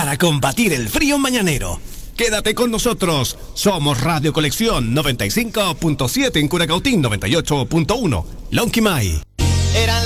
para combatir el frío mañanero. Quédate con nosotros. Somos Radio Colección 95.7 en Curacautín, 98.1 Lonquimay. Eran